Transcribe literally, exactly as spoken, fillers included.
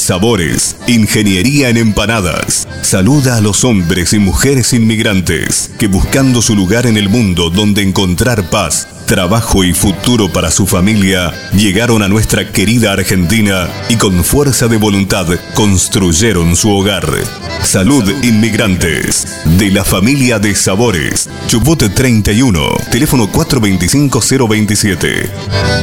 Sabores, ingeniería en empanadas. Saluda a los hombres y mujeres inmigrantes que buscando su lugar en el mundo donde encontrar paz, trabajo y futuro para su familia, llegaron a nuestra querida Argentina y con fuerza de voluntad construyeron su hogar. Salud Inmigrantes, de la familia de Sabores. Chubut treinta y uno, teléfono cuatro dos cinco cero dos siete.